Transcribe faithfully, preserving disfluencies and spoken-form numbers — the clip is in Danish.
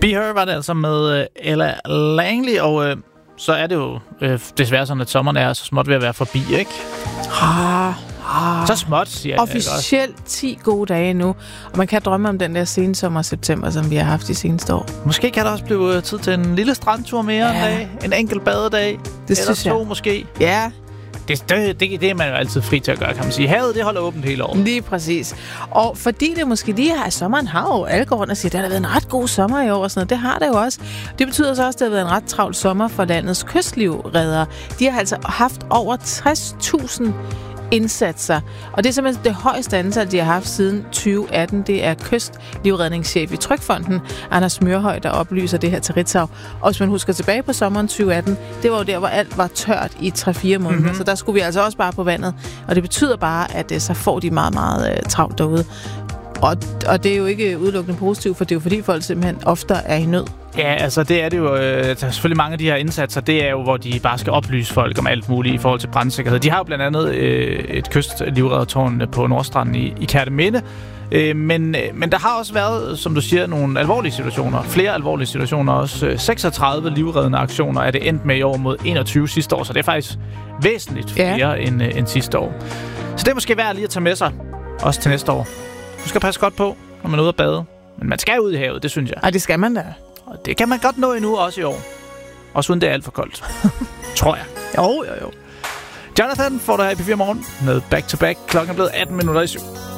Be Her var det altså med Ella Langley, og øh, så er det jo øh, desværre sådan, at sommeren er så småt ved at være forbi, ikke? Ah, ah. Så småt, siger jeg. Officielt ti gode dage nu, og man kan drømme om den der sensommer september, som vi har haft de seneste år. Måske kan der også blive tid til en lille strandtur mere ja. en dag, en enkelt badedag, det eller synes to jeg. måske. Ja. Det, det, det, det er man jo altid fri til at gøre, kan man sige. Havet, det holder åbent hele året. Lige præcis. Og fordi det måske lige har, sommeren har jo alle går rundt og siger, at det har været en ret god sommer i år og sådan noget. Det har det jo også. Det betyder så også, at det har været en ret travl sommer for landets kystlivreddere. De har altså haft over tres tusind indsatser. Og det er simpelthen det højeste antal, de har haft siden tyve atten. Det er kystlivredningschef i Trygfonden, Anders Mørhøj, der oplyser det her til Ritzau. Og hvis man husker tilbage på sommeren tyve atten, det var jo der, hvor alt var tørt i tre fire måneder. Mm-hmm. Så der skulle vi altså også bare på vandet. Og det betyder bare, at så får de meget, meget uh, travlt derude. Og, og det er jo ikke udelukkende positivt, for det er jo fordi folk simpelthen ofte er i nød. Ja, altså det er det jo. Øh, der er selvfølgelig mange af de her indsatser, det er jo, hvor de bare skal oplyse folk om alt muligt i forhold til brandsikkerhed. De har jo blandt andet øh, et kystlivreddertårn på Nordstranden i, i Kerteminde. Øh, men, men der har også været, som du siger, nogle alvorlige situationer. Flere alvorlige situationer også. seksogtredive livreddende aktioner er det endt med i år mod enogtyve sidste år, så det er faktisk væsentligt flere ja. end, end sidste år. Så det er måske værd lige at tage med sig, også til næste år. Du skal passe godt på, når man er ude at bade. Men man skal ud i havet, det synes jeg. Og det skal man da. Og det kan man godt nå endnu, også i år. Også uden det er alt for koldt. Tror jeg. Jo, jo, jo. Jonathan får dig her i P fire Morgen med Back to Back. Klokken er blevet atten minutter i syv.